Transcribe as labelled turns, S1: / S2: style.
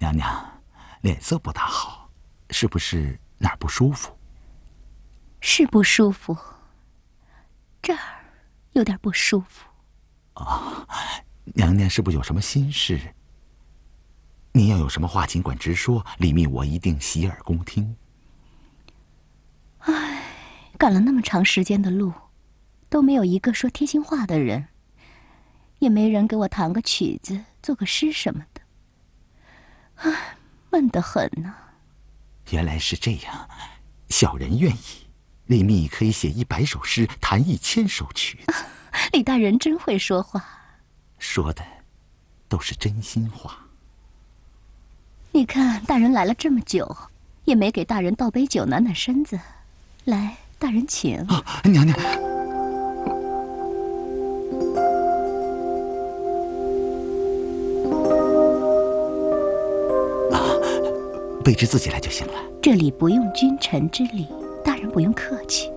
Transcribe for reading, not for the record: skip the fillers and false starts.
S1: 娘娘，脸色不大好，是不是哪儿不舒服？
S2: 是不舒服，这儿有点不舒服。
S1: 啊，娘娘是不是有什么心事？您要有什么话尽管直说，李密我一定洗耳恭听。
S2: 唉，赶了那么长时间的路，都没有一个说贴心话的人，也没人给我弹个曲子、做个诗什么的。唉，闷得很呐。
S1: 原来是这样，小人愿意。李密可以写100首诗，弹1000首曲子。
S2: 李大人真会说话，
S1: 说的都是真心话。
S2: 你看，大人来了这么久，也没给大人倒杯酒暖暖身子。来，大人请。
S1: 啊，娘娘。啊，卑职自己来就行了。
S2: 这里不用君臣之礼，大人不用客气。